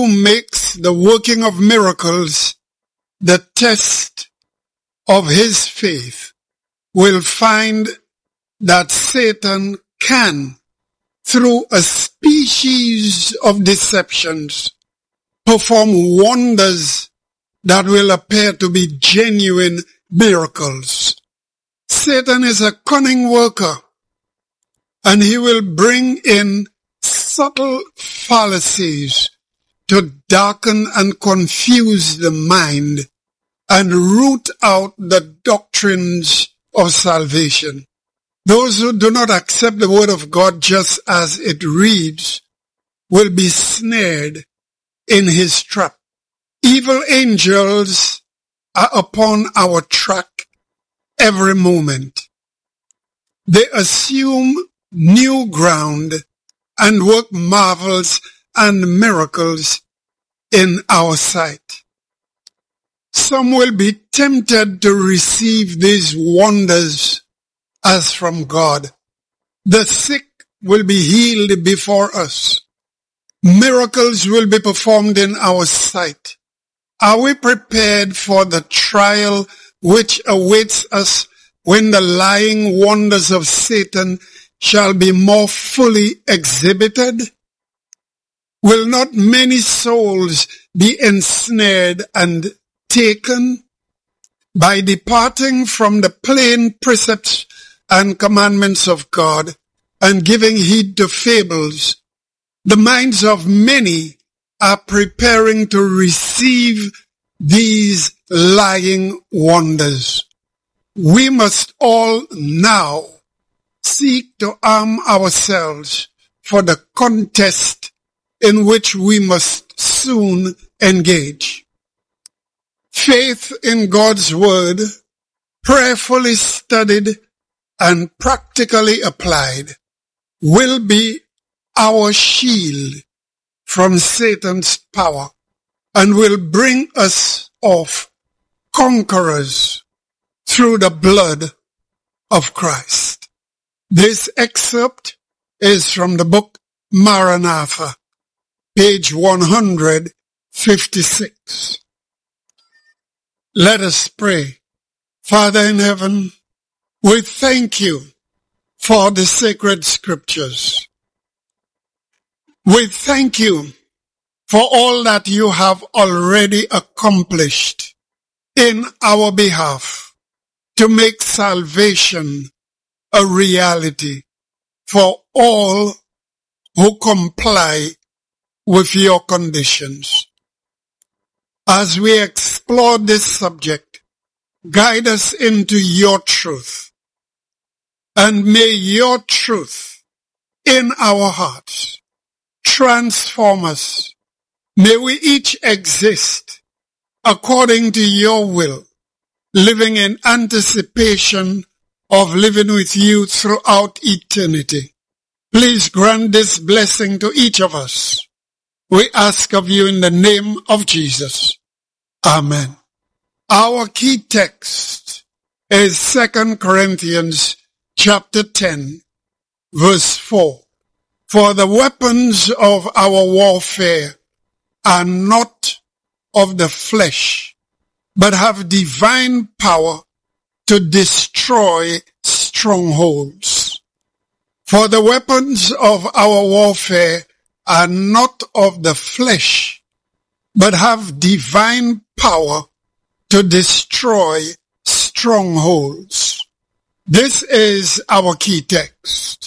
who makes the working of miracles the test of his faith will find that Satan can, through a species of deceptions, perform wonders that will appear to be genuine miracles. Satan is a cunning worker, and he will bring in subtle fallacies to darken and confuse the mind and root out the doctrines of salvation. Those who do not accept the word of God just as it reads will be snared in his trap. Evil angels are upon our track every moment. They assume new ground and work marvels and miracles in our sight. Some will be tempted to receive these wonders as from God. The sick will be healed before us. Miracles will be performed in our sight. Are we prepared for the trial which awaits us when the lying wonders of Satan shall be more fully exhibited? Will not many souls be ensnared and taken by departing from the plain precepts and commandments of God and giving heed to fables? The minds of many are preparing to receive these lying wonders. We must all now seek to arm ourselves for the contest in which we must soon engage. Faith in God's word, prayerfully studied and practically applied, will be our shield from Satan's power and will bring us off conquerors through the blood of Christ. This excerpt is from the book Maranatha, page 156. Let us pray. Father in heaven, we thank you for the sacred scriptures. We thank you for all that you have already accomplished in our behalf to make salvation a reality for all who comply with your conditions. As we explore this subject, guide us into your truth, and may your truth in our hearts transform us. May we each exist according to your will, living in anticipation of living with you throughout eternity. Please grant this blessing to each of us. We ask of you in the name of Jesus. Amen. Our key text is 2 Corinthians chapter 10, verse 4. For the weapons of our warfare are not of the flesh, but have divine power to destroy strongholds. For the weapons of our warfare are not of the flesh, but have divine power to destroy strongholds. This is our key text.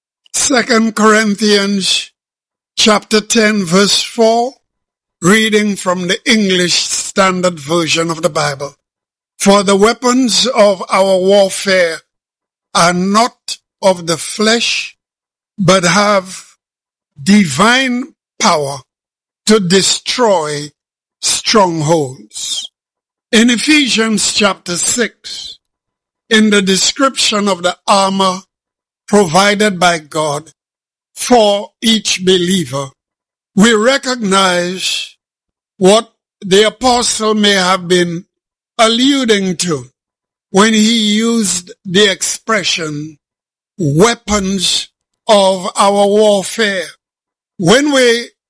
2 Corinthians chapter 10 verse 4, reading from the English Standard Version of the Bible. For the weapons of our warfare are not of the flesh, but have divine power to destroy strongholds. In Ephesians chapter 6, in the description of the armor provided by God for each believer, we recognize what the apostle may have been alluding to when he used the expression weapons of our warfare. When we